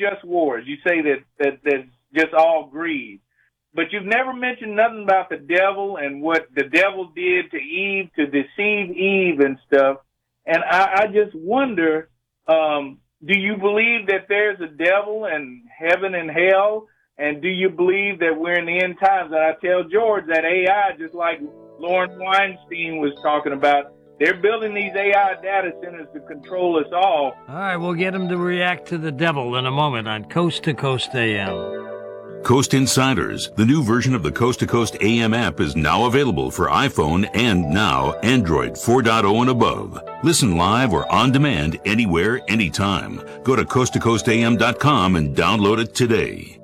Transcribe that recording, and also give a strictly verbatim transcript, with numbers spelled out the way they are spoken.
just wars. You say that, that that's just all greed. But you've never mentioned nothing about the devil and what the devil did to Eve to deceive Eve and stuff. And I, I just wonder, um, do you believe that there's a devil and heaven and hell? And do you believe that we're in the end times? And I tell George that A I, just like Lawrence Weinstein was talking about, they're building these A I data centers to control us all. All right, we'll get him to react to the devil in a moment on Coast to Coast A M. Coast Insiders, the new version of the Coast to Coast A M app, is now available for iPhone and now Android four point oh and above. Listen live or on demand anywhere, anytime. Go to coast to coast a m dot com and download it today.